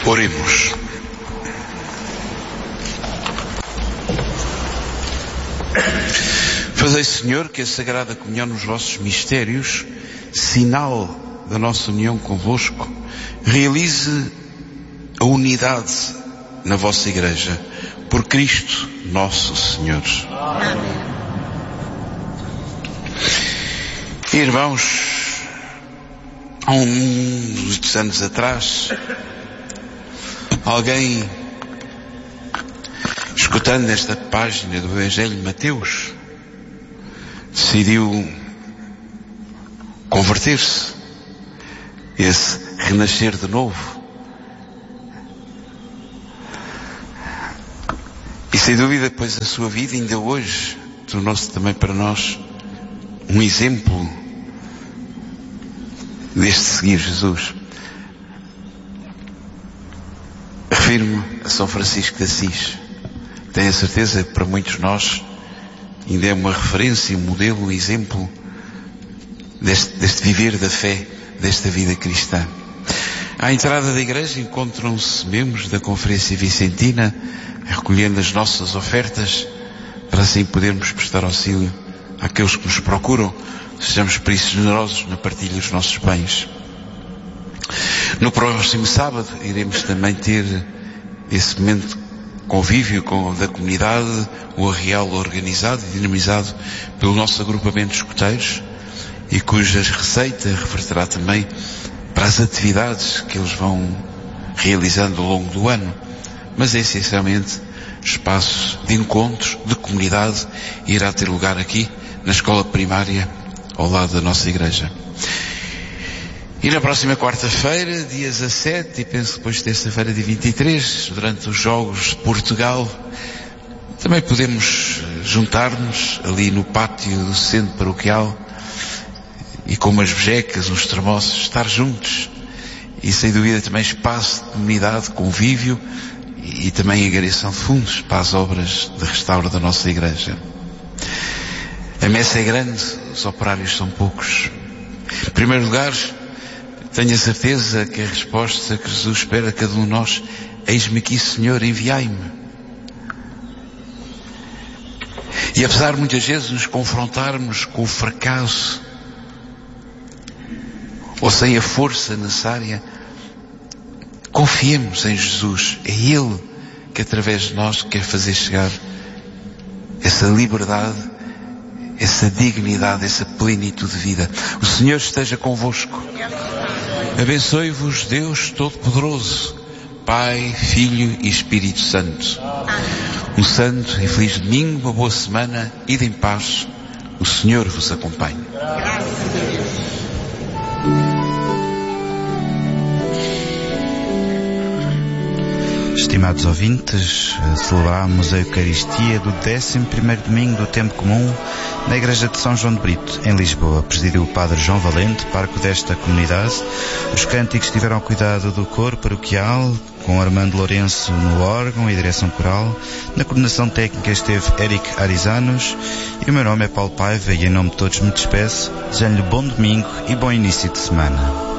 Oremos. Fazei, Senhor, que a Sagrada Comunhão nos vossos mistérios, sinal da nossa união convosco, realize a unidade na vossa Igreja, por Cristo nosso Senhor. Amém. Irmãos, há uns anos atrás, alguém, escutando esta página do Evangelho de Mateus, decidiu converter-se, esse renascer de novo. E sem dúvida, pois a sua vida ainda hoje tornou-se também para nós um exemplo deste seguir Jesus. Refiro-me a São Francisco de Assis. Tenho a certeza que para muitos de nós ainda é uma referência, um modelo, um exemplo deste viver da fé, desta vida cristã. À entrada da igreja encontram-se membros da Conferência Vicentina, recolhendo as nossas ofertas, para assim podermos prestar auxílio àqueles que nos procuram. Sejamos por isso generosos na partilha dos nossos bens. No próximo sábado iremos também ter esse momento de convívio da comunidade, o arraial organizado e dinamizado pelo nosso agrupamento de escuteiros, e cuja receita reverterá também para as atividades que eles vão realizando ao longo do ano, mas é essencialmente espaço de encontros, de comunidade, e irá ter lugar aqui na escola primária ao lado da nossa igreja. E na próxima quarta-feira, dia 17, e penso depois terça-feira, dia 23, durante os Jogos de Portugal, também podemos juntar-nos ali no pátio do centro paroquial e com umas bejecas, uns termossos, estar juntos, e sem dúvida também espaço de comunidade, convívio e também angariação de fundos para as obras de restauro da nossa igreja. A messa é grande, os operários são poucos. Em primeiro lugar, tenho a certeza que a resposta que Jesus espera a cada um de nós: eis-me aqui, Senhor, enviai-me. E apesar de muitas vezes nos confrontarmos com o fracasso ou sem a força necessária, confiemos em Jesus. É Ele que através de nós quer fazer chegar essa liberdade, essa dignidade, essa plenitude de vida. O Senhor esteja convosco. Abençoe-vos Deus Todo-Poderoso, Pai, Filho e Espírito Santo. Um santo e feliz domingo, uma boa semana, ide em paz. O Senhor vos acompanhe. Estimados ouvintes, celebramos a Eucaristia do 11º domingo do Tempo Comum na Igreja de São João de Brito, em Lisboa. Presidiu o Padre João Valente, pároco desta comunidade. Os cânticos tiveram ao cuidado do coro paroquial, com Armando Lourenço no órgão e direção coral. Na coordenação técnica esteve Eric Arizanos. E o meu nome é Paulo Paiva, e em nome de todos me despeço, desejando-lhe bom domingo e bom início de semana.